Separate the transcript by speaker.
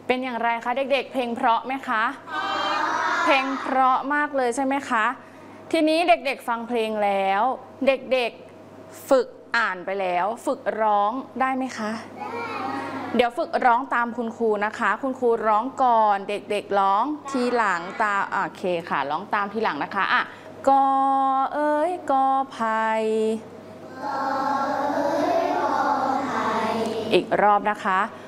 Speaker 1: เป็นอย่างไรคะเด็กๆเพลงเพราะไหมคะเพลงเพราะมากเลยใช่ไหมคะทีนี้เด็กๆฟังเพลงแล้วเด็กๆฝึกอ่านไปแล้วฝึกร้องได้ไหมคะเดี๋ยวฝึกร้องตามคุณครูนะคะคุณครูร้องก่อนเด็กๆร้องทีหลังตามโอเคค่ะร้องตามทีหลังนะคะกอเอ้ยกอไผ่อีกรอบนะคะ